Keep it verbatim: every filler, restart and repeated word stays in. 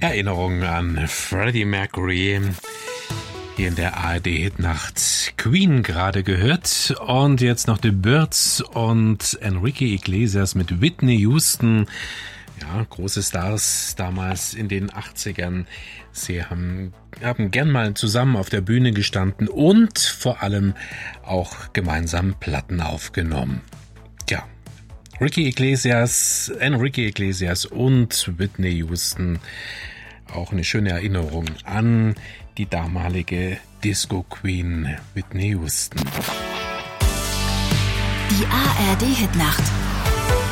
Erinnerung an Freddie Mercury. Hier in der A R D-Hitnacht Queen gerade gehört. Und jetzt noch The Byrds und Enrique Iglesias mit Whitney Houston. Ja, große Stars damals in den achtzigern. Sie haben, haben gern mal zusammen auf der Bühne gestanden und vor allem auch gemeinsam Platten aufgenommen. Ja, Ricky Iglesias, Enrique Iglesias und Whitney Houston. Auch eine schöne Erinnerung an die damalige Disco-Queen Whitney Houston. Die A R D-Hitnacht